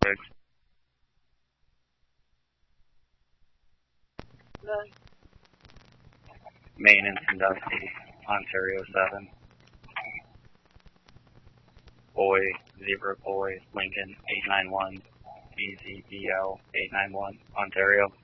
6. Main and Sandusky, Ontario 7. Boy, Zebra Boy, Lincoln 891, BZBL 891, Ontario.